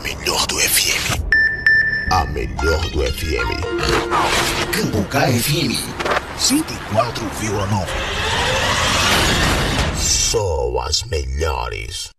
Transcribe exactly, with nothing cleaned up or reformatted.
melhor do F M. A melhor do F M. Cambucá F M. cento e quatro vírgula nove. Só as melhores.